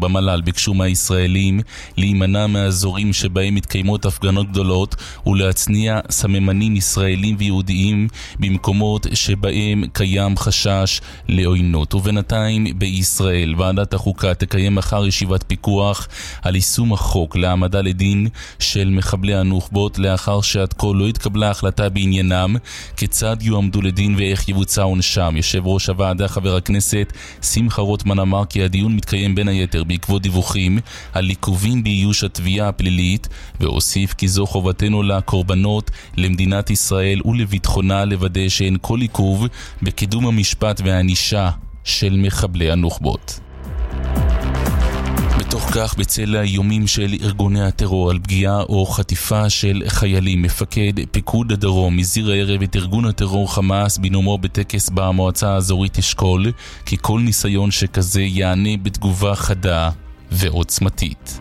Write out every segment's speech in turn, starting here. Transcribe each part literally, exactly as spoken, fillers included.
במל"ל ביקשו מהישראלים להימנע מהאזורים שבהם מתקיימות הפגנות גדולות ולהצניע סממנים ישראלים ויהודיים במקומות שבהם קיים חשש לעוינות. ובינתיים בישראל ועדת החוקה תקיים מחר ישיבת פיקוח על יישום החוק להעמדה לדין של מחבלי הנוח'בות לאחר שעד כה לא התקבלה החלטה בעניינם, כיצד יועמדו לדין ואיך יבוצע עונשם. יושב ראש הוועדה חבר הכנסת שמחה רוטמן אמר כי הדיון מתקיים בין היתר בעקבות דיווחים על עיכובים באיוש התביעה הפלילית, והוסיף כי זו חובתנו לקורבנות, למדינת ישראל ולביטחונה לוודא שאין כל עיכוב בקידום המשפט והענישה של מחבלי הנוח'בות. בתוך כך, בצל האיומים של ארגוני הטרור על פגיעה או חטיפה של חיילים, מפקד פיקוד הדרום הזהיר הערב את ארגון הטרור חמאס בנאומו בטקס במועצה האזורית אשכול כי כל ניסיון שכזה יענה בתגובה חדה ועוצמתית.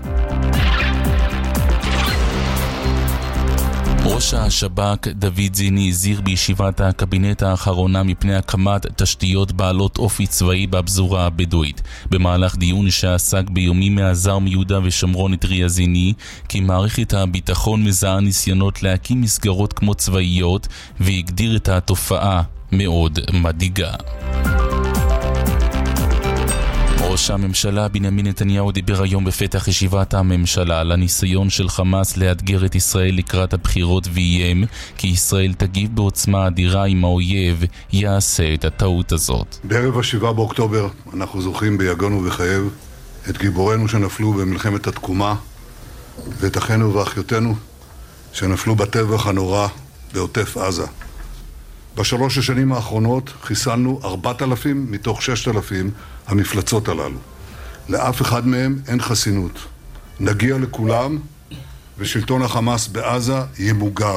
ראש השב"כ דוד זיני הזהיר בישיבת הקבינט האחרונה מפני הקמת תשתיות בעלות אופי צבאי בפזורה הבדואית. במהלך דיון שעסק ביומים מהזר מיהודה ושומרון התריע זיני כי מערכת הביטחון מזהה ניסיונות להקים מסגרות כמו צבאיות, והגדיר את התופעה מאוד מדאיגה. ראש הממשלה בנימין נתניהו דיבר היום בפתח ישיבת הממשלה על הניסיון של חמאס לאתגר את ישראל לקראת הבחירות, ואיים כי ישראל תגיב בעוצמה אדירה אם האויב יעשה את הטעות הזאת. בערב השבעה באוקטובר אנחנו זוכרים ביגון ובחייב את גיבורינו שנפלו במלחמת התקומה ואת אחינו ואחיותינו שנפלו בטבח הנורא בעוטף עזה. בשלוש השנים האחרונות חיסלנו ארבעת אלפים מתוך ששת אלפים המפלצות הללו. לאף אחד מהם אין חסינות. נגיע לכולם ושלטון החמאס בעזה ימוגר.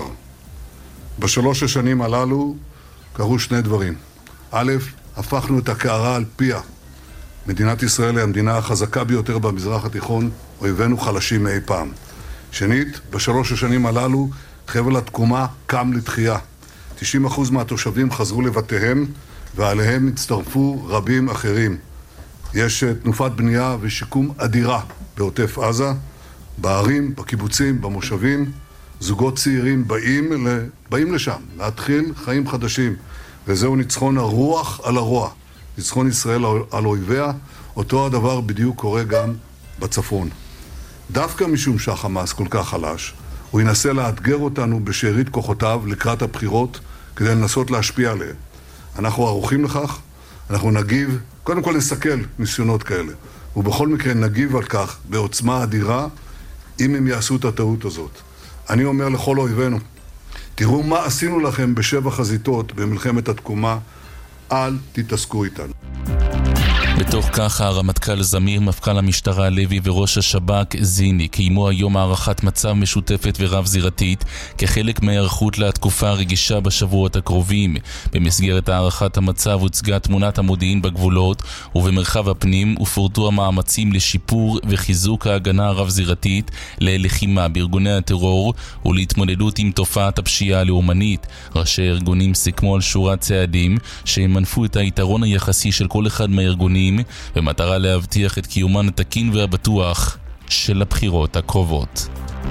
בשלוש השנים הללו קרו שני דברים. א', הפכנו את הקערה על פיה. מדינת ישראל היא המדינה החזקה ביותר במזרח התיכון, אויבינו חלשים מאי פעם. שנית, בשלוש השנים הללו חבל התקומה קם לתחייה. תשעים אחוז מהתושבים חזרו לבתיהם ועליהם הצטרפו רבים אחרים. יש תנופת בנייה ושיקום אדירה בעוטף עזה, בערים, בקיבוצים, במושבים. זוגות צעירים באים, באים לשם להתחיל חיים חדשים, וזהו ניצחון הרוח על הרוע, ניצחון ישראל על אויביה. אותו הדבר בדיוק קורה גם בצפון. דווקא משום שהחמאס כל כך חלש, הוא ינסה לאתגר אותנו בשארית כוחותיו לקראת הבחירות כדי לנסות להשפיע עליהם. אנחנו ערוכים לכך, אנחנו נגיב, קודם כל נסכל ניסיונות כאלה, ובכל מקרה נגיב על כך בעוצמה אדירה אם הם יעשו את הטעות הזאת. אני אומר לכל אויבינו, תראו מה עשינו לכם בשבע חזיתות במלחמת התקומה, אל תתעסקו איתנו. בתוך כך הרמטכ"ל זמיר, מפכ"ל המשטרה לוי וראש השב"כ זיני קיימו היום הערכת מצב משותפת ורב זירתית כחלק מההיערכות לתקופה הרגישה בשבועות הקרובים. במסגרת הערכת המצב הוצגה תמונת המודיעין בגבולות ובמרחב הפנים, ופורטו המאמצים לשיפור וחיזוק ההגנה הרב זירתית ללחימה בארגוני הטרור ולהתמודדות עם תופעת הפשיעה הלאומנית. ראשי ארגונים סיכמו על שורת צעדים שמנפו את היתרון היחסי של כל אחד מהארגונים במטרה להבטיח את קיומן התקין והבטוח של הבחירות הקרובות.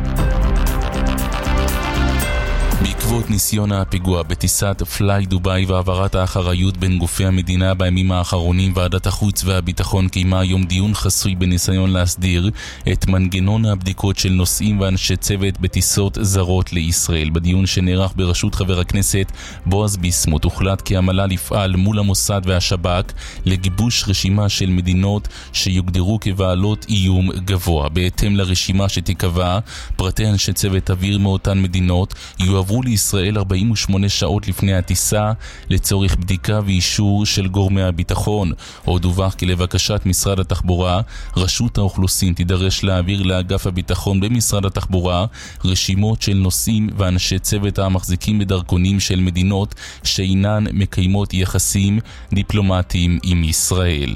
בעקבות ניסיון הפיגוע בטיסת פליי דוביי והעברת האחריות בין גופי המדינה בימים האחרונים, ועדת החוץ והביטחון קיימה היום דיון חסוי בניסיון להסדיר את מנגנון הבדיקות של נוסעים ואנשי צוות בטיסות זרות לישראל. בדיון שנערך בראשות חבר הכנסת בועז ביסמוט הוחלט כי המל"ל יפעל מול המוסד והשב"כ לגיבוש רשימה של מדינות שיוגדרו כבעלות איום גבוה. בהתאם לרשימה שתיקבע, פרטי אנשי צוות אוויר מאותן מדינות יועברו לישראל ארבעים ושמונה שעות לפני הטיסה לצורך בדיקה ואישור של גורמי הביטחון. עוד דווח כי לבקשת משרד התחבורה, רשות האוכלוסין תידרש להעביר לאגף הביטחון במשרד התחבורה רשימות של נוסעים ואנשי צוות המחזיקים בדרכונים של מדינות שאינן מקיימות יחסים דיפלומטיים עם ישראל.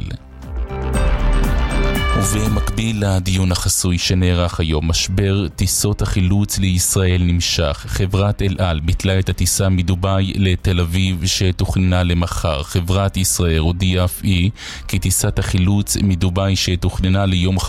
ובמקביל לדיון החסוי שנערך היום, משבר טיסות החילוץ לישראל נמשך. חברת אל על ביטלה את הטיסה מדובאי לתל אביב שתוכננה למחר. חברת ישראל הודיעה אף היא כי טיסת החילוץ מדובאי שתוכננה ליום